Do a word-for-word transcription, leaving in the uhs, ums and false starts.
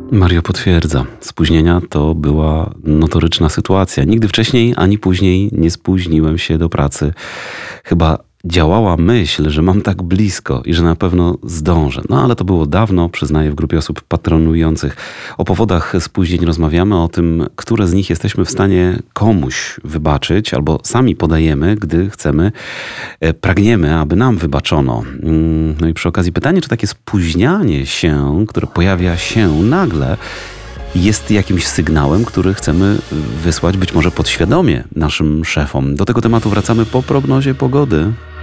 Mario potwierdza. Spóźnienia to była notoryczna sytuacja. Nigdy wcześniej ani później nie spóźniłem się do pracy. Chyba działała myśl, że mam tak blisko i że na pewno zdążę. No ale to było dawno, przyznaję, w grupie osób patronujących. O powodach spóźnień rozmawiamy, o tym, które z nich jesteśmy w stanie komuś wybaczyć albo sami podajemy, gdy chcemy, e, pragniemy, aby nam wybaczono. Mm, No i przy okazji pytanie, czy takie spóźnianie się, które pojawia się nagle, jest jakimś sygnałem, który chcemy wysłać być może podświadomie naszym szefom. Do tego tematu wracamy po prognozie pogody.